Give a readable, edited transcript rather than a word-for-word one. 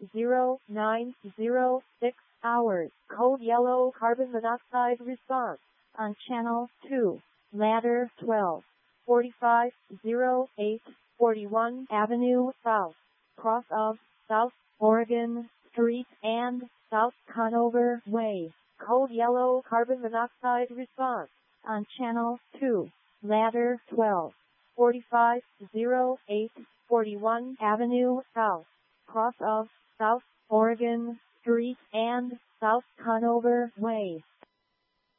906 hours. Code yellow carbon monoxide response on channel 2. Ladder 12. 4508 41 Avenue South. Cross of South Oregon Street and South Conover Way. Code yellow carbon monoxide response on channel 2. Ladder 12. 4508 41 Avenue South. Cross of South Oregon Street and South Conover Way.